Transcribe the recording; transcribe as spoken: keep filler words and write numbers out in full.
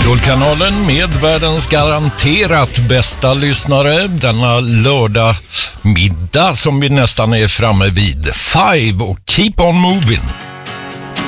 Idolkanalen med världens garanterat bästa lyssnare denna lördag middag som vi nästan är framme vid. Five och Keep on Moving.